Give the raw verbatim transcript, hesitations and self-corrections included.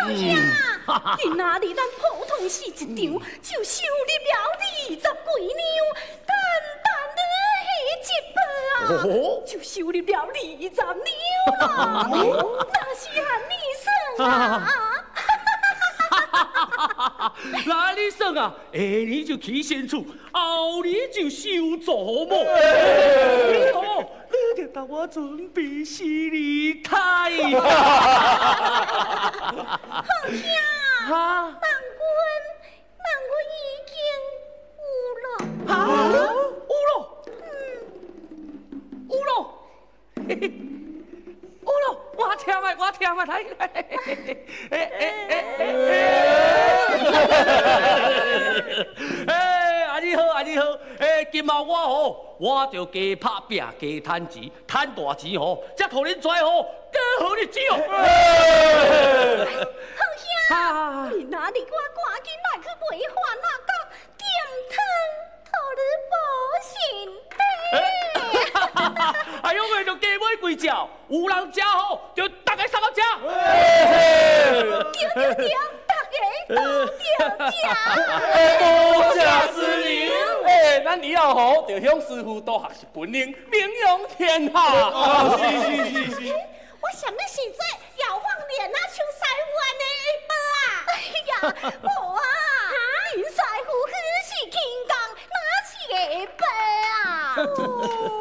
兄，你哪里咱普通是一场，就收入了二十几两，单单的迄一百啊，就收入了二十两啦。那是按你算啊。 那你算啊，下年就起先厝，后年就收祖母。你好，你得等我准备四二胎。 好兄， 哈， 万阮，万阮已经有了。 啊，有咯，嗯，有咯，嘿嘿，有咯，我听卖，我听卖，来来，诶诶诶诶，诶，安尼好，安尼好，诶，今后我吼，我就加拍拼，加趁钱，趁大钱吼，才互恁跩吼过好日子哦。 好兄，你哪里我赶紧来去买花那个甜汤，互你保身体。 哎呦，为着加买几只，有人食吼，就大家三个食。 对对对，大家都着食。 多谢师娘。哎，咱以后吼，就向师傅多学习本领，名扬天下。是是是是。 我什么时阵要放脸啊？像师傅安尼一辈啊？哎呀，无啊，恁师傅许是轻功，哪是下辈啊？